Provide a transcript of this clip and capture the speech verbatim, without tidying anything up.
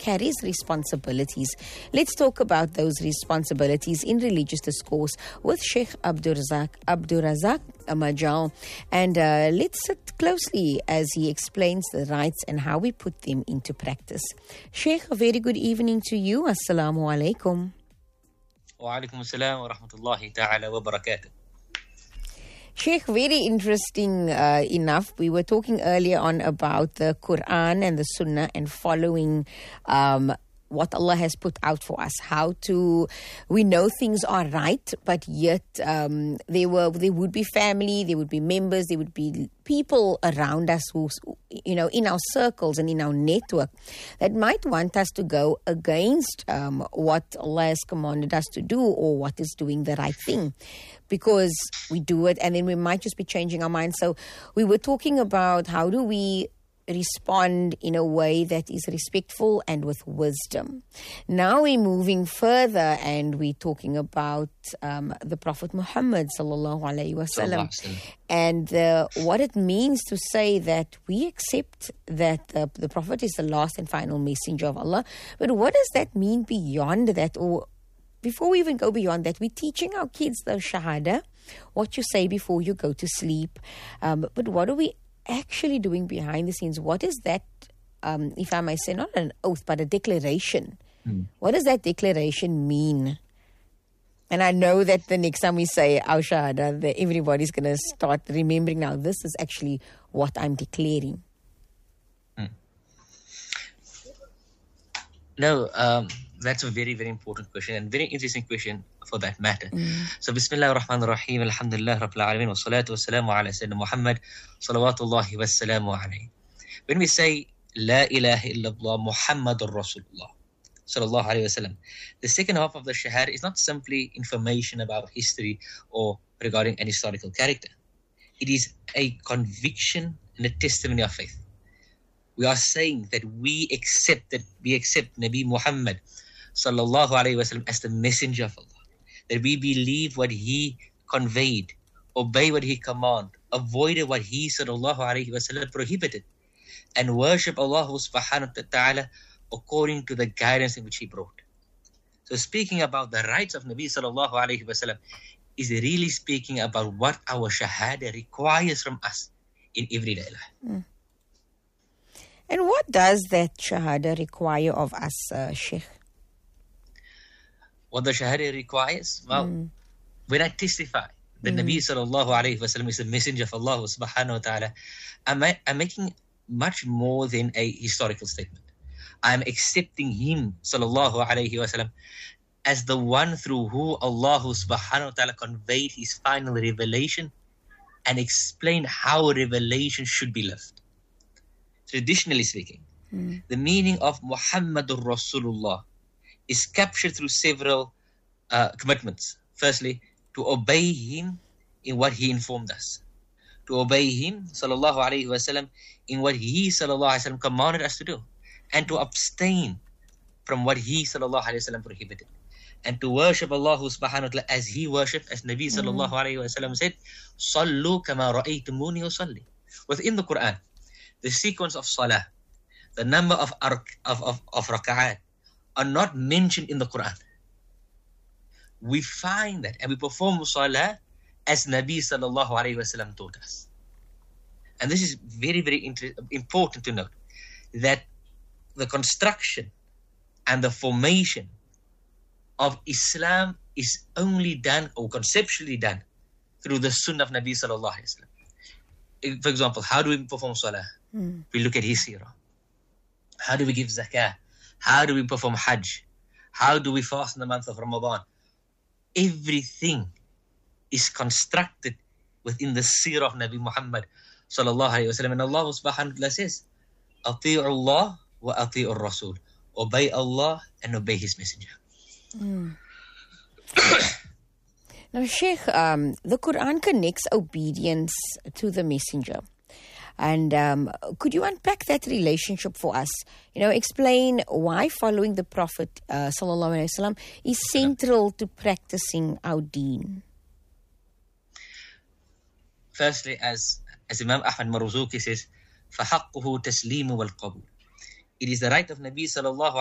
carries responsibilities. Let's talk about those responsibilities in religious discourse with Sheikh Abdurazak, Abdurazak Majal. And uh, let's sit closely as he explains the rights and how we put them into practice. Sheikh, a very good evening to you. Assalamu alaikum. Wa alaikum assalam wa rahmatullahi ta'ala wa barakatuh. Sheikh, very interesting uh, enough. We were talking earlier on about the Quran and the Sunnah and following um, what Allah has put out for us. How to, we know things are right, but yet um, there were there would be family, there would be members, there would be people around us who, you know, in our circles and in our network that might want us to go against um, what Allah has commanded us to do or what is doing the right thing. Because we do it and then we might just be changing our minds. So we were talking about how do we respond in a way that is respectful and with wisdom. Now we're moving further and we're talking about um, the Prophet Muhammad sallallahu alaihi wasallam and uh, what it means to say that we accept that uh, the Prophet is the last and final messenger of Allah. But what does that mean beyond that? Or before we even go beyond that, we're teaching our kids the Shahada, what you say before you go to sleep. Um, but what are we actually doing behind the scenes? What is that, um, if I may say, not an oath, but a declaration? Mm. What does that declaration mean? And I know that the next time we say our Shahada, that everybody's going to start remembering now, this is actually what I'm declaring. Mm. No, um... that's a very, very important question and very interesting question for that matter. Mm. So, Bismillah ar-Rahman ar-Rahim, Alhamdulillah, Rabbil Alameen, wa salatu wa salamu ala Sayyidina Muhammad, salawatullahi wa salamu alayhi. When we say, La ilaha illallah, Muhammadur Rasulullah, sallallahu alayhi wa sallam, the second half of the Shahada is not simply information about history or regarding an historical character. It is a conviction and a testimony of faith. We are saying that we accept that we accept Nabi Muhammad sallallahu alayhi wa sallam as the messenger of Allah, that we believe what he conveyed, obey what he commanded, avoid what he sallallahu alayhi wa sallam prohibited, and worship Allah subhanahu wa ta'ala according to the guidance in which he brought. So speaking about the rights of Nabi sallallahu alayhi wa sallam is really speaking about what our Shahada requires from us in everyday life. Mm. And what does that Shahada require of us, uh, Sheikh? What the Shahada requires? Well, mm. when I testify that mm. Nabi sallallahu alayhi wa sallam is the messenger of Allah subhanahu wa ta'ala, I'm, I'm making much more than a historical statement. I'm accepting him sallallahu alayhi wa sallam as the one through who Allah subhanahu wa ta'ala conveyed his final revelation and explained how revelation should be lived. Traditionally speaking, mm. the meaning of Muhammadur Rasulullah is captured through several uh, commitments. Firstly, to obey him in what he informed us. To obey him, sallallahu alayhi wa sallam, in what he, sallallahu alayhi wa sallam, commanded us to do. And to abstain from what he, sallallahu alayhi wa sallam, prohibited. And to worship Allah subhanahu wa ta'ala as he worshipped, as Nabi sallallahu alayhi wa sallam said, Sallu kama ra'aytumuni usalli. Within the Quran, the sequence of salah, the number of ark, of, of, of raka'at are not mentioned in the Quran. We find that and we perform salah as Nabi sallallahu alayhi wa sallam taught us. And this is very, very inter- important to note that the construction and the formation of Islam is only done or conceptually done through the sunnah of Nabi sallallahu alayhi wa sallam. For example, how do we perform salah? Mm. We look at his seerah. How do we give zakah? How do we perform hajj? How do we fast in the month of Ramadan? Everything is constructed within the seerah of Nabi Muhammad sallallahu alayhi wa sallam. And Allah subhanahu wa ta'ala says, Ati'u Allah wa ati'u Rasul. Obey Allah and obey his messenger. Mm. Now, Sheikh, um, the Quran connects obedience to the messenger. And um, could you unpack that relationship for us? You know, explain why following the Prophet uh, sallallahu alaihi wasallam is central to practicing our deen. Firstly, as as Imam Ahmad Marzuki says, فَحَقُّهُ تَسْلِيمُ وَالْقَبُولُ. It is the right of Nabi sallallahu